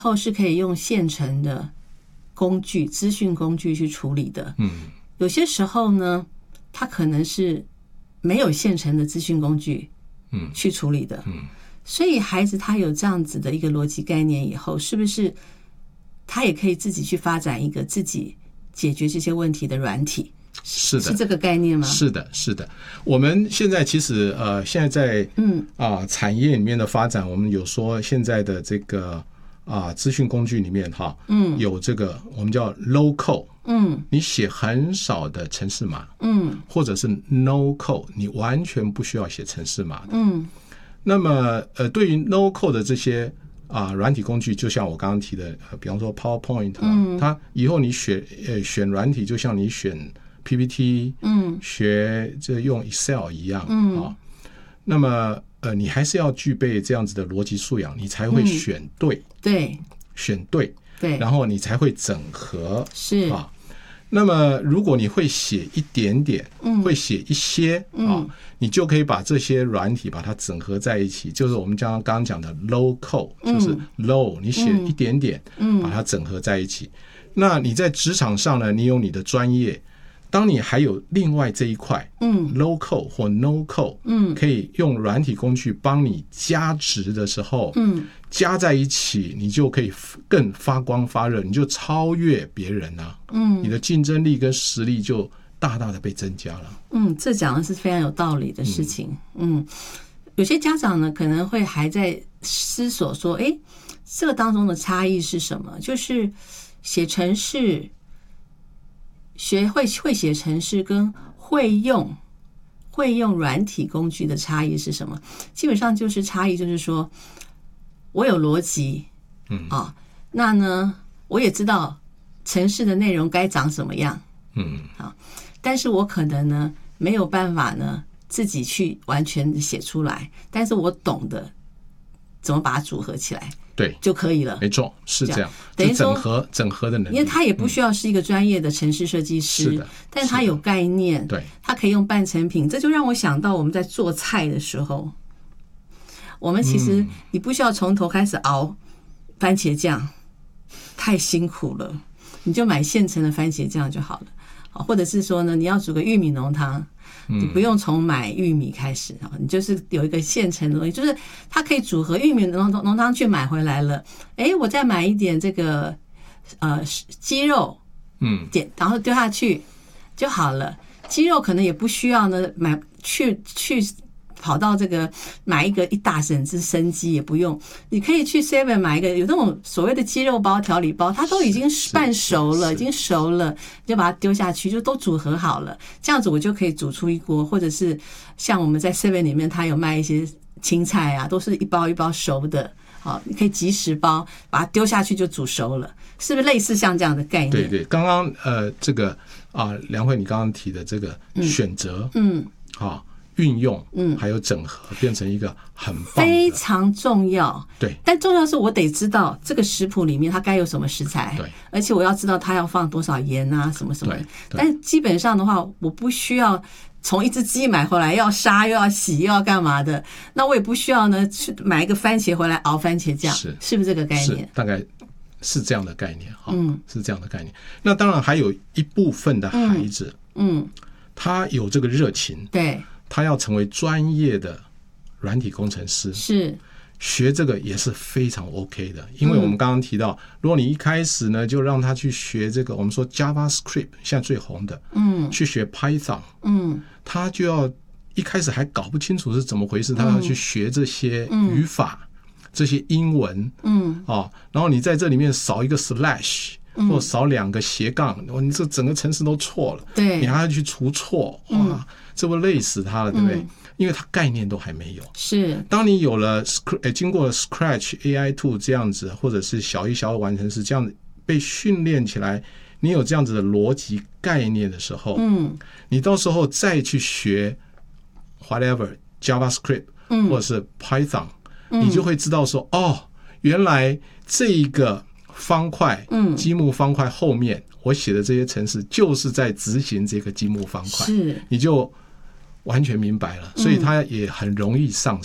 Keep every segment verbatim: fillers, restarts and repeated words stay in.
后是可以用现成的工具、资讯工具去处理的。 嗯， 有些时候呢，它可能是没有现成的资讯工具，嗯，去处理的。 嗯， 所以孩子他有这样子的一个逻辑概念以后，是不是他也可以自己去发展一个自己解决这些问题的软体？ 是的， 是这个概念吗？ 是的，是的。我们现在其实呃，现在在嗯啊产业里面的发展，我们有说现在的这个啊资讯工具里面哈，嗯，有这个我们叫 low code， 嗯，你写很少的程式码，嗯，或者是 no code， 你完全不需要写程式码的，嗯。那么呃，对于 no code 的这些啊软体工具，就像我刚刚提的，呃，比方说 PowerPoint，嗯，它以后你选呃选软体，就像你选P P T， 嗯，学这用 Excel 一样，嗯，啊，那么呃，你还是要具备这样子的逻辑素养，你才会选对，嗯、 对， 选对， 对， 然后你才会整合， 是啊。那么如果你会写一点点，嗯，会写一些啊、嗯，你就可以把这些软体把它整合在一起，就是我们刚刚刚讲的 low code， 就是 low，、嗯、你写一点点，嗯，把它整合在一起。嗯、那你在职场上呢，你有你的专业。当你还有另外这一块，嗯 ，low code 或 no code， 嗯，可以用软体工具帮你加值的时候，嗯，加在一起，你就可以更发光发热，你就超越别人啊，嗯，你的竞争力跟实力就大大的被增加了。 嗯，这讲的是非常有道理的事情。嗯，嗯有些家长呢可能会还在思索说，哎，这个当中的差异是什么？就是写程式。学会会写程式跟会用会用软体工具的差异是什么？基本上就是差异，就是说我有逻辑，嗯啊，那呢我也知道程式的内容该长什么样，嗯啊，但是我可能呢没有办法呢自己去完全写出来，但是我懂得怎么把它组合起来。 对， 就可以了。 没错，是这样。等于整合整合的能力， 因为他也不需要是一个专业的程式设计师， 是的， 但是他有概念， 对， 他可以用半成品。这就让我想到我们在做菜的时候，我们其实你不需要从头开始熬番茄酱，太辛苦了，你就买现成的番茄酱就好了。或者是说呢，你要煮个玉米浓汤。你不用从买玉米开始，你就是有一个现成的东西，就是它可以组合玉米浓浓汤去买回来了。哎，我再买一点这个呃鸡肉，嗯，点然后丢下去就好了。鸡肉可能也不需要呢，买去去跑到这个买一个一大整只生鸡也不用，你可以去 seven 买一个有那种所谓的鸡肉包、调理包，它都已经半熟了，已经熟了，你就把它丢下去，就都组合好了。这样子我就可以煮出一锅，或者是像我们在 seven 里面，它有卖一些青菜啊，都是一包一包熟的，好，你可以即食包，把它丢下去就煮熟了，是不是类似像这样的概念？ 对对，刚刚呃这个啊，梁慧你刚刚提的这个选择，嗯，好。运用，嗯，还有整合，变成一个很棒的， 非常重要。 对， 但重要是我得知道这个食谱里面它该有什么食材， 对， 而且我要知道它要放多少盐啊，什么什么。但基本上的话，我不需要从一只鸡买回来要杀又要洗又要干嘛的，那我也不需要呢去买一个番茄回来熬番茄酱，是是不是这个概念？ 大概是这样的概念，嗯，是这样的概念。那当然还有一部分的孩子，嗯，嗯他有这个热情， 对。 他要成为专业的软体工程师， 是学这个也是非常 OK 的，因为我们刚刚提到，如果你一开始呢就让他去学这个，我们说 JavaScript 现在最红的，嗯，去学 Python， 嗯，他就要一开始还搞不清楚是怎么回事，他要去学这些语法、嗯、这些英文，嗯，哦，然后你在这里面少一个 slash。或少两个斜杠，你这整个程式都错了， 对， 你还要去除错，哇，这不累死他了，对不对？嗯、因为他概念都还没有。 是， 当你有了经过了 Scratch、A I two 这样子，或者是小一、小二完成式这样被训练起来，你有这样子的逻辑概念的时候，嗯，你到时候再去学 whatever JavaScript，嗯，或者是 Python，嗯，你就会知道说，哦，原来这一个。方块，嗯，积木方块后面我写的这些程式就是在执行这个积木方块， 是， 你就完全明白了，所以它也很容易上手。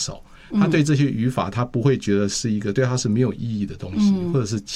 他对这些语法他不会觉得是一个对他是没有意义的东西，或者是